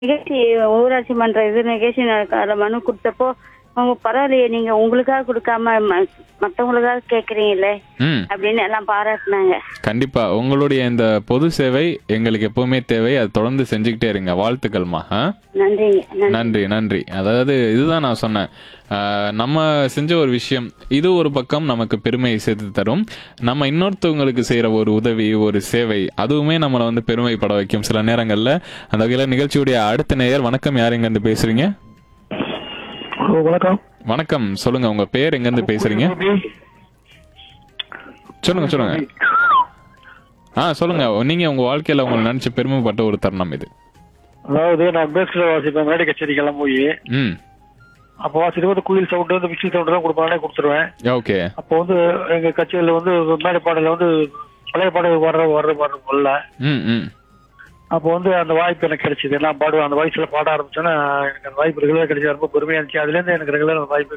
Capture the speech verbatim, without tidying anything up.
நிகழ்ச்சி ஊராட்சி மன்ற இது நிகழ்ச்சி நடக்க- அதுல மனு கொடுத்தப்போ அவங்க பரவாயில்லையே நீங்க உங்களுக்காக கொடுக்காம ம- மத்தவங்களுக்காக கேக்குறீங்களே ம் அப்படின்னு எல்லாம் பாராட்டினாங்க. கண்டிப்பா உங்களுடைய இந்த பொது சேவை எங்களுக்கு எப்பவுமே தேவை. அது தொடர்ந்து செஞ்சுக்கிட்டே இருங்க. வாழ்த்துக்கள்மா. ஆ? நன்றிங்க. நன்றி. நன்றி நன்றி. அதாவது இதுதான் நான் சொன்னேன். ஆஹ் நம்ம செஞ்ச ஒரு விஷயம் இது ஒரு பக்கம் நமக்கு பெருமையை சேர்த்து தரும். நம்ம இன்னொருத்தவங்களுக்கு செய்யற ஒரு உதவி ஒரு சேவை அதுவுமே நம்மளை வந்து பெருமைப்பட வைக்கும் சில நேரங்கள்ல. அந்த வகையில நிகழ்ச்சியுடைய அடுத்த நேயர் வணக்கம். யார் எங்க இருந்து பேசுறீங்க? ஹலோ, வணக்கம். வணக்கம். சொல்லுங்க உங்க பேர் எங்க இருந்து பேசுறீங்க? சொல்லுங்க சொல்லுங்க. ஆ சொல்லுங்க. நீங்க உங்க வாழ்க்கையில உங்களை நினைச்சு பெருமைப்பட்ட ஒரு தருணம் இது. அதாவது நான் பேஸ்ல வாசிப்பேன் மேடை கச்சேரிக்கெல்லாம் போய் ம் அப்போ வாசிட்டு வந்து குயில் சவுண்டு வந்து மிக்சி சவுண்டு தான் கொடுப்பானே கொடுத்துருவேன். ஓகே. அப்போ வந்து எங்க கச்சேரியில வந்து மேடை பாடல வந்து பழைய பாடல் வர்ற வர்ற வர்ற வரல. ம் ம் அப்போ வந்து அந்த வாய்ப்பு எனக்கு கிடைச்சது. நான் பாடுவேன். அந்த வயசுல பாட ஆரம்பிச்சோன்னா எனக்கு அந்த வாய்ப்பு ரெகுலர் கிடைச்சது. ரொம்ப பெருமையா இருந்துச்சு. அதுல இருந்து எனக்கு ரெகுலர் அந்த வாய்ப்பு